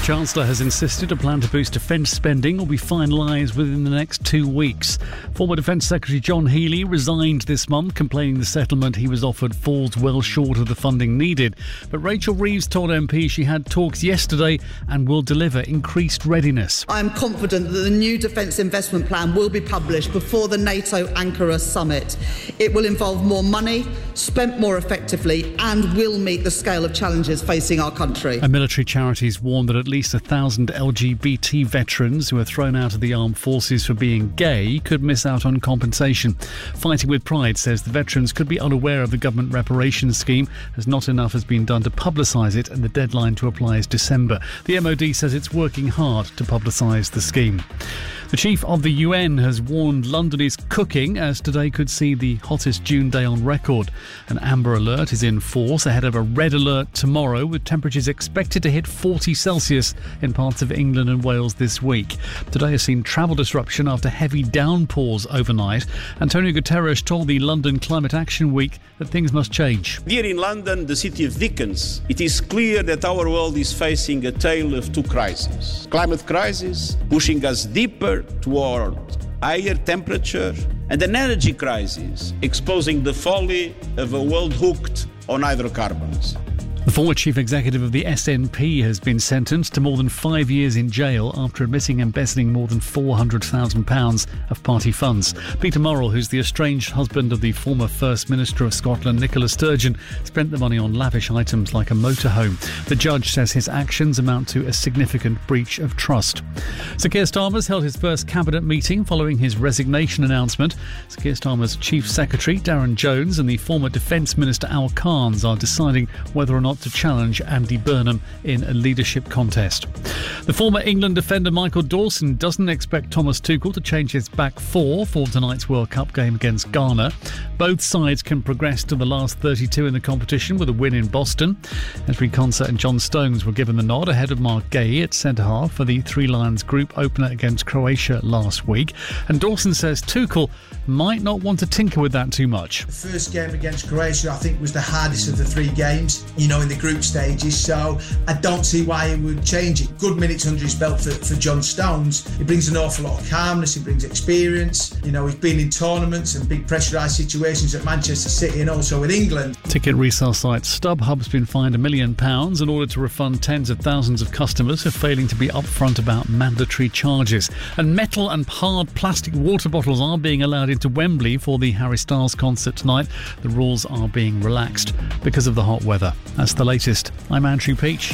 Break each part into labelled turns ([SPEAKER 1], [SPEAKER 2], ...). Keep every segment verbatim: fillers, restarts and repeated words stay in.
[SPEAKER 1] Chancellor has insisted a plan to boost defence spending will be finalised within the next two weeks. Former Defence Secretary John Healey resigned this month, complaining the settlement he was offered falls well short of the funding needed. But Rachel Reeves told M P she had talks yesterday and will deliver increased readiness.
[SPEAKER 2] I am confident that the new defence investment plan will be published before the NATO Ankara summit. It will involve more money, spent more effectively, and will meet the scale of challenges facing our country.
[SPEAKER 1] And military charities warn that at least a thousand L G B T veterans who are thrown out of the armed forces for being gay could miss out on compensation. Fighting with Pride says the veterans could be unaware of the government reparations scheme, as not enough has been done to publicise it, and the deadline to apply is December. The M O D says it's working hard to publicise the scheme. The chief of the U N has warned London is cooking, as today could see the hottest June day on record. An amber alert is in force ahead of a red alert tomorrow, with temperatures expected to hit forty Celsius in parts of England and Wales this week. Today has seen travel disruption after heavy downpours overnight. Antonio Guterres told the London Climate Action Week that things must change.
[SPEAKER 3] Here in London, the city of Dickens, it is clear that our world is facing a tale of two crises. Climate crisis, pushing us deeper toward higher temperature, and an energy crisis, exposing the folly of a world hooked on hydrocarbons.
[SPEAKER 1] The former chief executive of the S N P has been sentenced to more than five years in jail after admitting embezzling more than four hundred thousand pounds of party funds. Peter Murrell, who's the estranged husband of the former First Minister of Scotland, Nicola Sturgeon, spent the money on lavish items like a motorhome. The judge says his actions amount to a significant breach of trust. Sir Keir Starmer's held his first cabinet meeting following his resignation announcement. Sir Keir Starmer's chief secretary, Darren Jones, and the former Defence Minister, Al Carnes, are deciding whether or not to challenge Andy Burnham in a leadership contest. The former England defender Michael Dawson doesn't expect Thomas Tuchel to change his back four for tonight's World Cup game against Ghana. Both sides can progress to the last thirty-two in the competition with a win in Boston. Ezri Konsa and John Stones were given the nod ahead of Mark Gay at centre-half for the Three Lions group opener against Croatia last week. And Dawson says Tuchel might not want to tinker with that too much.
[SPEAKER 4] The first game against Croatia, I think, was the hardest of the three games, you know, in the group stages, so I don't see why he would change it. Good minutes under his belt for, for John Stones. He brings an awful lot of calmness, he brings experience. You know, he's been in tournaments and big pressurised situations at Manchester City and also with England.
[SPEAKER 1] Ticket resale site StubHub's been fined a million pounds in order to refund tens of thousands of customers for failing to be upfront about mandatory charges. And metal and hard plastic water bottles are being allowed into Wembley for the Harry Styles concert tonight. The rules are being relaxed because of the hot weather. That's the latest. I'm Andrew Peach.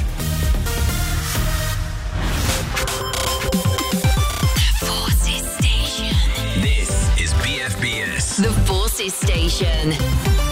[SPEAKER 5] The Forces Station.
[SPEAKER 6] This is B F B S.
[SPEAKER 5] The Forces Station.